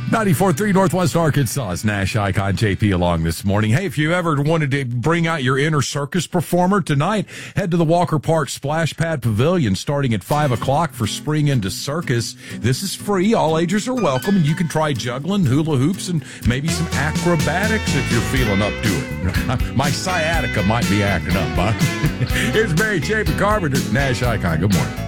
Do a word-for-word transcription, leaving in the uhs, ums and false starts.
ninety-four point three Northwest Arkansas's Nash Icon J P along this morning. Hey, if you ever wanted to bring out your inner circus performer tonight, head to the Walker Park Splash Pad Pavilion starting at five o'clock for Spring into Circus. This is free. All ages are welcome, and you can try juggling, hula hoops, and maybe some acrobatics if you're feeling up to it. My sciatica might be acting up, huh? Here's Mary Chapin Carpenter, Nash Icon. Good morning.